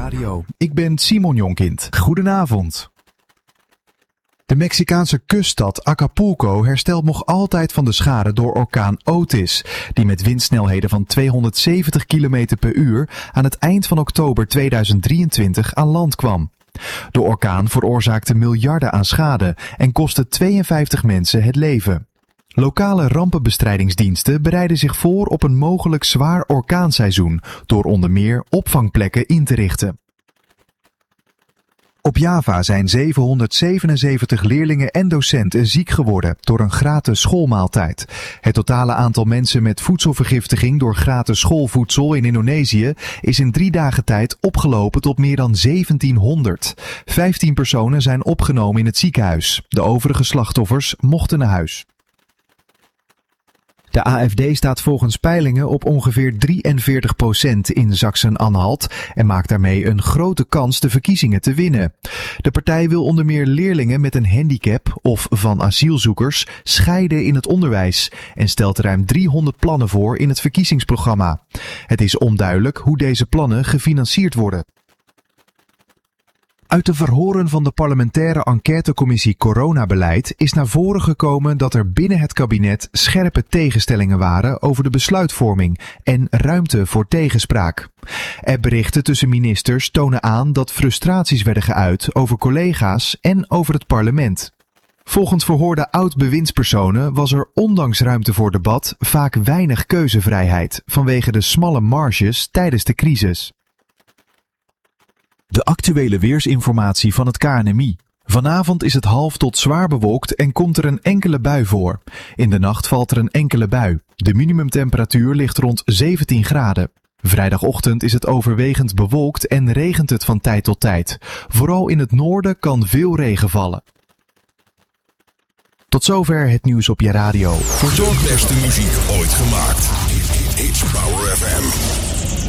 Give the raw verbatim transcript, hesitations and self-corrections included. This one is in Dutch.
Radio. Ik ben Simon Jonkind. Goedenavond. De Mexicaanse kuststad Acapulco herstelt nog altijd van de schade door orkaan Otis, die met windsnelheden van tweehonderdzeventig kilometer per uur aan het eind van oktober tweeduizend drieëntwintig aan land kwam. De orkaan veroorzaakte miljarden aan schade en kostte tweeënvijftig mensen het leven. Lokale rampenbestrijdingsdiensten bereiden zich voor op een mogelijk zwaar orkaanseizoen door onder meer opvangplekken in te richten. Op Java zijn zevenhonderdzevenenzeventig leerlingen en docenten ziek geworden door een gratis schoolmaaltijd. Het totale aantal mensen met voedselvergiftiging door gratis schoolvoedsel in Indonesië is in drie dagen tijd opgelopen tot meer dan zeventienhonderd. Vijftien personen zijn opgenomen in het ziekenhuis. De overige slachtoffers mochten naar huis. De A F D staat volgens peilingen op ongeveer drieënveertig procent in Sachsen-Anhalt en maakt daarmee een grote kans de verkiezingen te winnen. De partij wil onder meer leerlingen met een handicap of van asielzoekers scheiden in het onderwijs en stelt ruim driehonderd plannen voor in het verkiezingsprogramma. Het is onduidelijk hoe deze plannen gefinancierd worden. Uit de verhoren van de parlementaire enquêtecommissie Coronabeleid is naar voren gekomen dat er binnen het kabinet scherpe tegenstellingen waren over de besluitvorming en ruimte voor tegenspraak. Appberichten tussen ministers tonen aan dat frustraties werden geuit over collega's en over het parlement. Volgens verhoorde oud-bewindspersonen was er ondanks ruimte voor debat vaak weinig keuzevrijheid vanwege de smalle marges tijdens de crisis. De actuele weersinformatie van het K N M I. Vanavond is het half tot zwaar bewolkt en komt er een enkele bui voor. In de nacht valt er een enkele bui. De minimumtemperatuur ligt rond zeventien graden. Vrijdagochtend is het overwegend bewolkt en regent het van tijd tot tijd. Vooral in het noorden kan veel regen vallen. Tot zover het nieuws op je radio. Voor de beste muziek ooit gemaakt. H-Power F M.